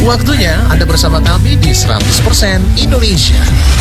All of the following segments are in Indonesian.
Waktunya Anda bersama kami di 100% Indonesia.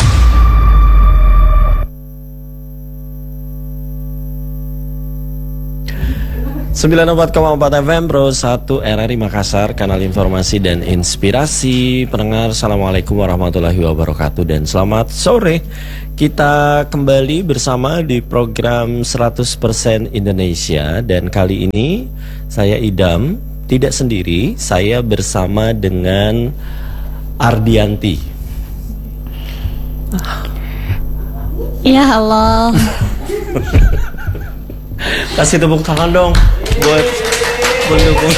Sembilan 94,4 FM Pro 1 RRI Makassar, kanal informasi dan inspirasi. Pendengar, assalamualaikum warahmatullahi wabarakatuh dan selamat sore. Kita kembali bersama di program 100% Indonesia. Dan kali ini saya Idam, tidak sendiri, saya bersama dengan Ardianti. Ya Allah. Kasih tepuk tangan dong buat pendukung.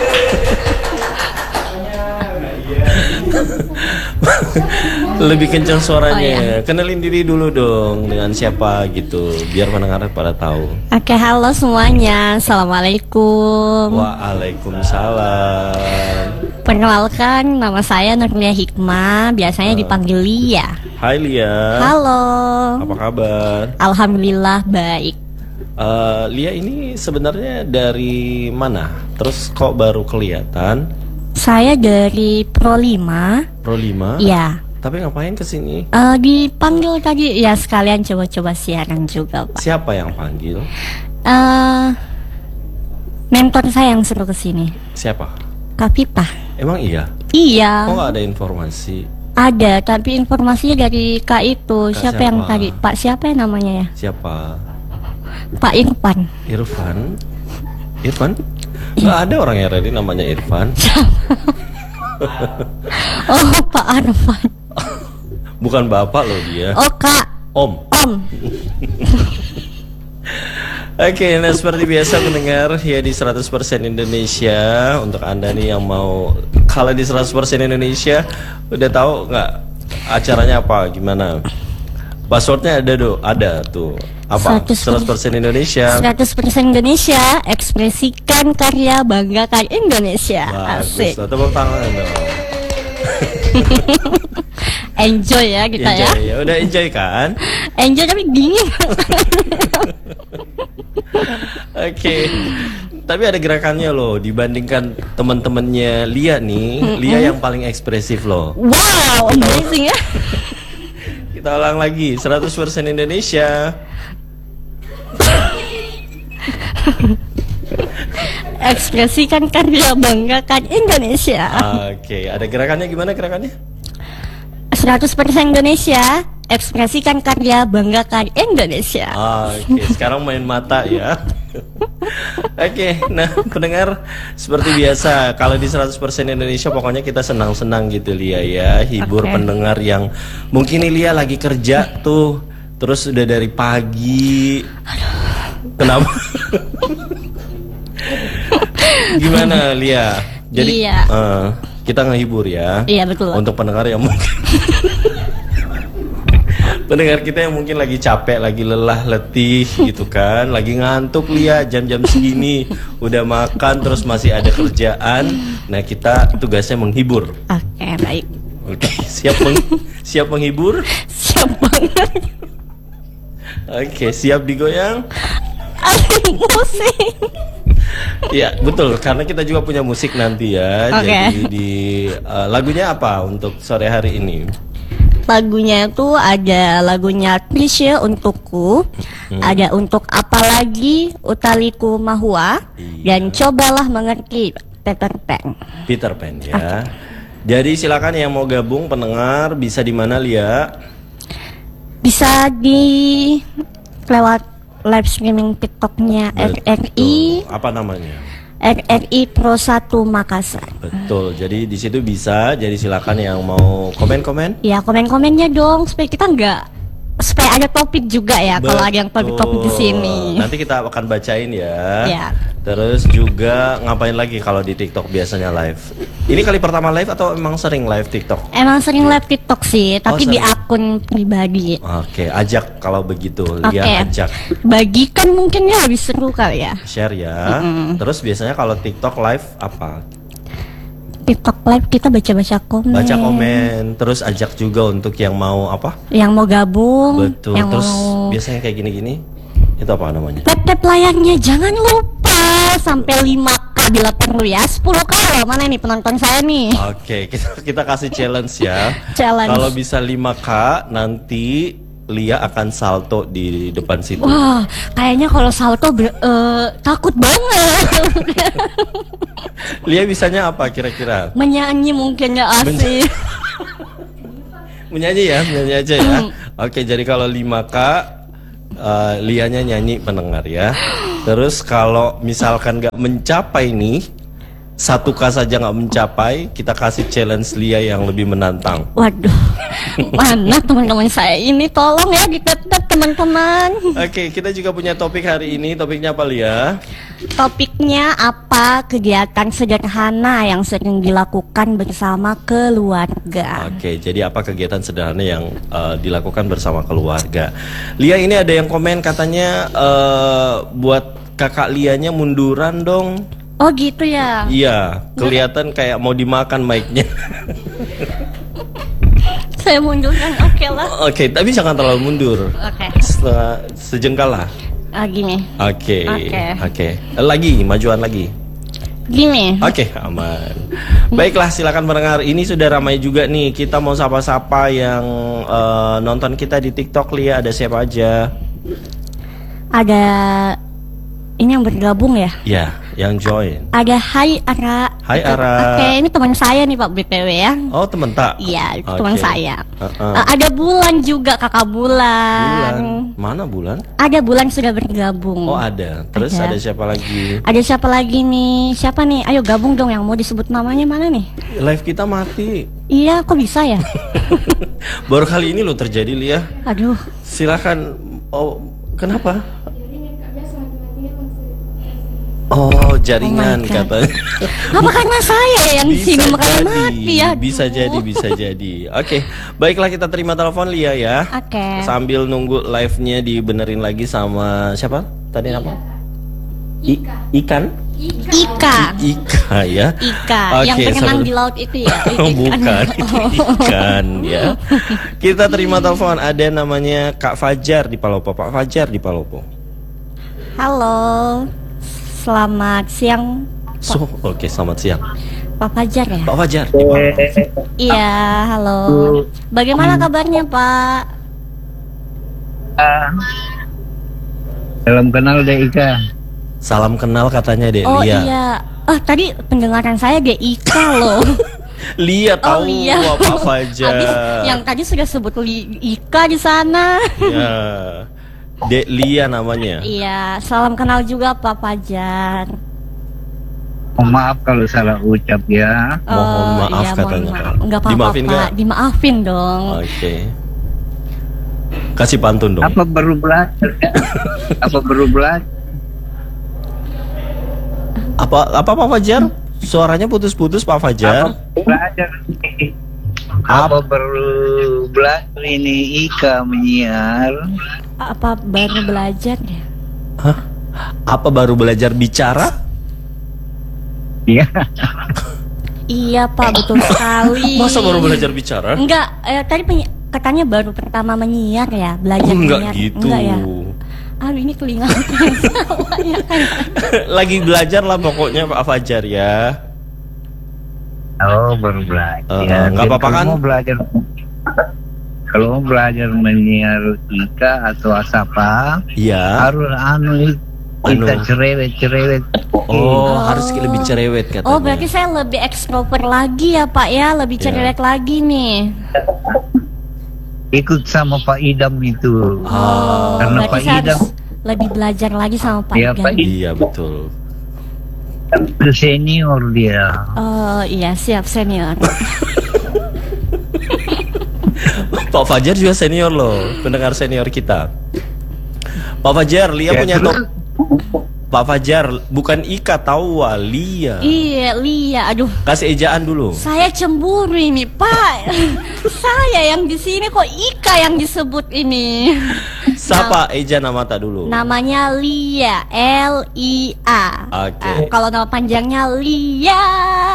Lebih kencang suaranya. Oh, iya. Kenalin diri dulu dong, dengan siapa gitu, biar pendengar pada tahu. Oke, halo semuanya. Assalamualaikum. Waalaikumsalam. Perkenalkan, nama saya Nurlia Hikmah, biasanya dipanggil Lia. Hai Lia. Halo. Apa kabar? Alhamdulillah baik. Lia ini sebenarnya dari mana? Terus kok baru kelihatan? Saya dari Pro 5. Pro 5? Ya. Tapi ngapain kesini? Dipanggil tadi, ya sekalian coba-coba siaran juga, Pak. Siapa yang panggil? Mentor saya yang suruh kesini. Siapa? Kak Pipa. Emang iya? Iya. Kok gak ada informasi? Ada, tapi informasinya dari Kak itu. Kak siapa yang siapa? tadi? Pak siapa ya namanya ya? Siapa? Pak Irfan. Irfan? Irfan? Nggak ada orang yang ready namanya Irfan. Oh, Pak Arfan. Bukan bapak loh dia. Oh, Kak. Om. Oke, nah seperti biasa mendengar ya di 100% Indonesia. Untuk Anda nih yang mau, kalau di 100% Indonesia udah tahu nggak acaranya apa, gimana? Passwordnya ada tuh. Apa? 100% Indonesia. 100% Indonesia, ekspresikan karya, banggakan Indonesia. Bagus, Asik. tepuk tangan dong. Enjoy ya kita ya. Enjoy, ya udah enjoy kan? Enjoy tapi dingin. Oke. Tapi ada gerakannya loh, dibandingkan teman-temannya Lia nih, Lia yang paling ekspresif loh. Wow, amazing ya. Kita ulang lagi, 100% Indonesia. Ekspresikan karya, banggakan Indonesia. Oke, ada gerakannya, gimana gerakannya? 100% Indonesia, ekspresikan karya, banggakan Indonesia. Oke, sekarang main mata ya. Oke, nah pendengar, seperti biasa kalau di 100% Indonesia pokoknya kita senang-senang gitu Lia ya. Hibur pendengar yang mungkin nih Lia lagi kerja tuh, terus udah dari pagi. Kenapa? Gimana Lia? Jadi Iya. kita ngehibur ya. Iya, betul. Untuk pendengar yang mungkin pendengar kita yang mungkin lagi capek, lagi lelah, letih gitu kan, lagi ngantuk Lia, jam-jam segini udah makan terus masih ada kerjaan. Nah, kita tugasnya menghibur. Oke, baik. Oke, siap menghibur? Siap banget. Oke, siap digoyang? Musik. Ya, betul, karena kita juga punya musik nanti ya. Oke. Jadi di lagunya apa untuk sore hari ini? Lagunya itu ada lagunya Krisye Untukku, ada Untuk Apalagi, Utaliku Mahua, dan Cobalah Mengerti, Peter Pan. Peter Pan ya. Jadi silakan yang mau gabung pendengar, bisa di mana Lia? Bisa di lewat live streaming TikToknya RRI. Apa namanya? RRI Pro 1 Makassar. Betul. Jadi di situ bisa. Jadi silakan yang mau komen-komen. Ya, komen-komennya dong supaya kita supaya ada topik juga ya. Kalau ada yang topik-topik di sini. Nanti kita akan bacain ya. Ya. Terus juga ngapain lagi kalau di TikTok biasanya live? Ini kali pertama live atau emang sering live TikTok? Emang sering live TikTok sih, tapi di sering. akun pribadi. Oke, ajak kalau begitu. Oke. Lia ajak. Bagikan mungkin ya lebih seru kali ya. Share ya. Terus biasanya kalau TikTok live apa? TikTok live kita baca-baca komen. Baca komen. Terus ajak juga untuk yang mau apa? Yang mau gabung. Betul. Yang Terus mau biasanya kayak gini-gini. Itu apa namanya? tap-tap layarnya, jangan lupa sampai 5K apabila perlu ya 10 kali. Mana nih penonton saya nih? Oke, kita kasih challenge ya. Challenge. Kalau bisa 5K nanti Lia akan salto di depan situ. Wah, kayaknya kalau salto takut banget. Lia bisanya apa kira-kira? Menyanyi mungkin ya asik. Menyanyi ya, menyanyi aja ya. Oke, jadi kalau 5K Lianya nyanyi pendengar ya. Terus kalau misalkan nggak mencapai nih 1K saja nggak mencapai, kita kasih challenge Lia yang lebih menantang. Waduh, mana teman-teman saya ini, tolong ya ditetap teman-teman. Oke, kita juga punya topik hari ini. Topiknya apa Lia? Topiknya apa kegiatan sederhana yang sering dilakukan bersama keluarga. Oke, jadi apa kegiatan sederhana yang dilakukan bersama keluarga? Lia, ini ada yang komen katanya buat kakak Lianya munduran dong. Oh gitu ya. Iya, kelihatan kayak mau dimakan mic-nya. Saya mundurkan, oke lah. Oke, tapi jangan terlalu mundur. Oke. Sejengkal lah. Gini. Oke. Oke. Oke. Lagi, majuan lagi. Gini. Oke, aman. Baiklah, silakan pendengar. Ini sudah ramai juga nih. Kita mau sapa-sapa yang nonton kita di TikTok, Lia. Ada siapa aja? Ada ini yang bergabung ya? Ya, yang join. Ada Hai Ara. Hai Ara. Oke, ini teman saya nih Pak BTW ya. Oh, temen tak? Iya, itu Oke. teman saya. Uh-uh. Ada Bulan juga, kakak Bulan. Bulan. Mana Bulan? Ada Bulan sudah bergabung. Oh, ada. Terus ada siapa lagi? Ada siapa lagi nih? Siapa nih? Ayo gabung dong, yang mau disebut namanya mana nih? Live kita mati. Iya, kok bisa ya? Baru kali ini lo terjadi, Lia. Aduh. Silakan. Oh, kenapa? Oh, jaringan Oh my God. katanya. Apa karena saya yang di sini makanya mati ya? Bisa jadi, bisa jadi. Oke, baiklah kita terima telepon Lia ya. Oke. Sambil nunggu live-nya dibenerin lagi sama siapa? Tadi apa? Ikan? Ika. Ika ya. Ika Oke, yang berenang sambil- di laut itu ya? Bukan, itu ikan ya. Kita terima telepon. Ada namanya Kak Fajar di Palopo. Pak Fajar di Palopo. Halo. Selamat siang Oke, selamat siang. Pak Fajar ya? Pak Fajar di Palopo. Iya, halo. Bagaimana kabarnya Pak? Salam kenal deh Ika. Salam kenal katanya deh Oh Lia. iya. Tadi pendengaran saya dia Ika loh. Lia tahu Lia. Pak Fajar. Habis yang tadi sudah sebut Ika di sana. Ya. Dek Lia namanya. Iya, salam kenal juga Pak Fajar. Oh, maaf kalau salah ucap ya. Mohon maaf iya, katanya. maaf. Enggak apa-apa Dimaafin Pak, nggak? dimaafin dong. Oke. Kasih pantun dong. Apa baru belajar? Apa baru belajar? Apa Pak Fajar? Suaranya putus-putus Pak Fajar. Apa belajar? Apa baru belajar ini Ika menyiar? Apa baru belajar ya? Hah? Apa baru belajar bicara? Iya. Iya Pak, betul sekali. Masa baru belajar bicara? Enggak, tadi katanya baru pertama menyiar ya, belajar Enggak menyiar. gitu. Enggak ya? Aduh, ini telinga aku yang salah ya kan. Lagi belajar lah pokoknya Pak Fajar ya. Oh, baru belajar. Nggak apa-apa kan? Kalau mau belajar, kalau mau belajar menyiar Ika atau asapa, Iya. harus kita cerewet. Oh, harus lebih cerewet katanya. Oh, berarti saya lebih ekstrovert lagi ya Pak ya, lebih Iya. cerewet lagi nih. Ikut sama Pak Idam itu. Oh, Karena berarti Pak saya Idam, harus lebih belajar lagi sama Pak Iya, Idam. Pak Idam. iya betul. itu senior dia. Oh iya, siap senior. Pak Fajar juga senior loh, pendengar senior kita. Pak Fajar, Lia punya Pak Fajar, bukan Ika, tahu Lia. Iya, Lia. Aduh, Kasih ejaan dulu. saya cemburu ini, Pak. Saya yang di sini kok Ika yang disebut ini. Siapa eja nama tak dulu? Namanya Lia, L-I-A. Oke. Kalau nama panjangnya Lia.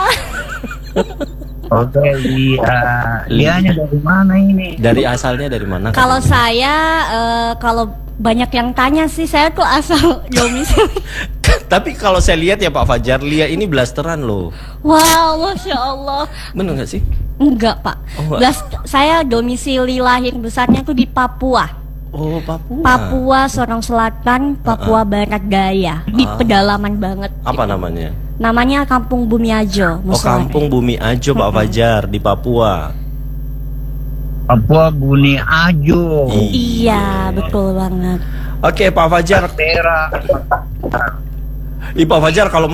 Oke, Lianya dari mana ini? Dari asalnya dari mana? Kalau saya, kalau banyak yang tanya sih, saya tuh asal domisili. Tapi kalau saya lihat ya Pak Fajar, Lia ini blasteran loh. Wow, Masya Allah. Bener nggak sih? Enggak, Pak. Oh, enggak. Saya domisili lahir besarnya tuh di Papua. Oh, Papua. Papua Sorong Selatan, Papua Barat Daya, di pedalaman banget. Apa namanya? Namanya Kampung Bumi Ajo. Oh, Kampung Bumi Ajo Pak Fajar di Papua. Papua Bumi Ajo. Iya, betul banget. Oke, Pak Fajar. Perak. Pak Fajar kalau